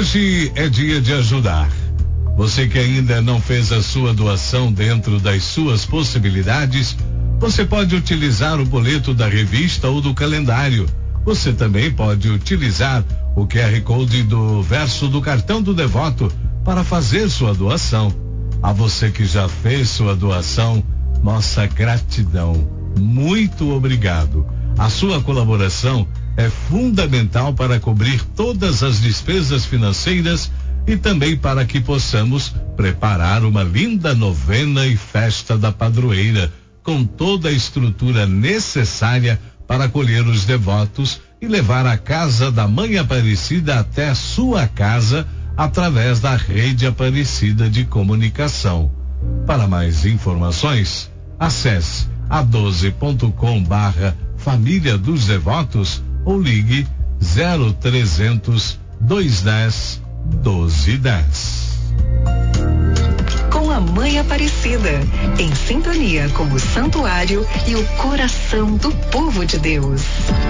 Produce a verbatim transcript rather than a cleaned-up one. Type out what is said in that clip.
Hoje é dia de ajudar. Você que ainda não fez a sua doação dentro das suas possibilidades, você pode utilizar o boleto da revista ou do calendário. Você também pode utilizar o Q R Code do verso do cartão do devoto para fazer sua doação. A você que já fez sua doação, nossa gratidão. Muito obrigado. A sua colaboração é fundamental para cobrir todas as despesas financeiras e também para que possamos preparar uma linda novena e festa da padroeira, com toda a estrutura necessária para acolher os devotos e levar a casa da Mãe Aparecida até a sua casa através da Rede Aparecida de Comunicação. Para mais informações, acesse a doze ponto com barra Família dos Devotos ou ligue zero trezentos, dois dez, doze dez. Com a Mãe Aparecida, em sintonia com o santuário e o coração do povo de Deus.